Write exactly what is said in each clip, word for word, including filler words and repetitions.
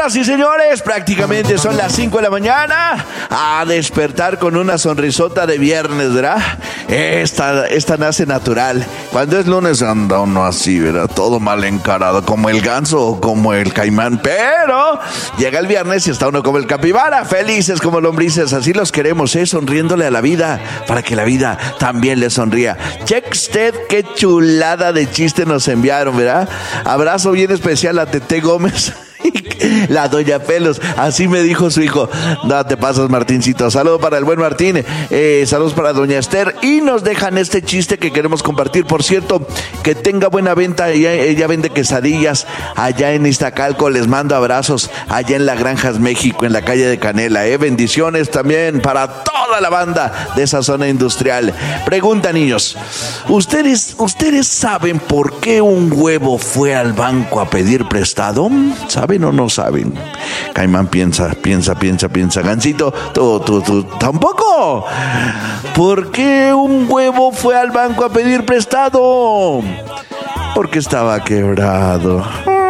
Señoras y señores, prácticamente son las cinco de la mañana. A despertar con una sonrisota de viernes, ¿verdad? Esta, esta nace natural. Cuando es lunes anda uno así, ¿verdad? Todo mal encarado, como el ganso o como el caimán. Pero llega el viernes y está uno como el capibara, felices como lombrices. Así los queremos, ¿eh? Sonriéndole a la vida, para que la vida también le sonría. Check usted qué chulada de chiste nos enviaron, ¿verdad? Abrazo bien especial a Tete Gómez, la doña Pelos, así me dijo su hijo. No te pasas, Martincito. Saludos para el buen Martín, eh, saludos para doña Esther. Y nos dejan este chiste que queremos compartir. Por cierto, que tenga buena venta. Ella, ella vende quesadillas allá en Iztacalco. Les mando abrazos allá en la Granjas México, en la calle de Canela, eh. Bendiciones también para toda la banda de esa zona industrial. Pregunta, niños, ¿ustedes, ustedes saben por qué un huevo fue al banco a pedir prestado? ¿Saben o no saben? Caimán piensa, piensa, piensa, piensa. Gansito, tú, tú, tú, tampoco. ¿Por qué un huevo fue al banco a pedir prestado? Porque estaba quebrado.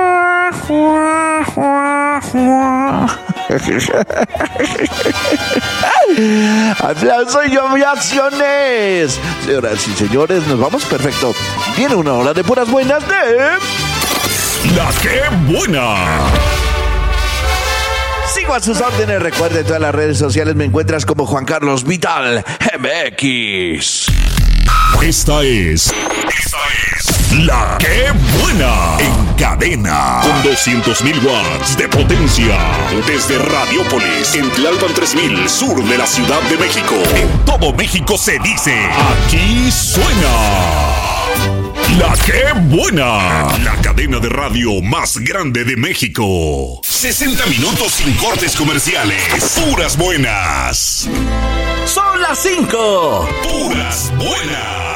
Aplauso y ovaciones. Señoras y señores, nos vamos perfecto. Viene una hora de puras buenas de... ¡La Qué Buena! Sigo a sus órdenes. Recuerde, en todas las redes sociales me encuentras como Juan Carlos Vital M X. Esta es... Esta es... ¡La Qué Buena! En cadena, con doscientos mil watts de potencia. Desde Radiópolis, en Tlalpan tres mil, sur de la Ciudad de México. En todo México se dice... Aquí suena... ¡La Qué Buena! La cadena de radio más grande de México. sesenta minutos sin cortes comerciales. Puras buenas. Son las cinco. Puras buenas.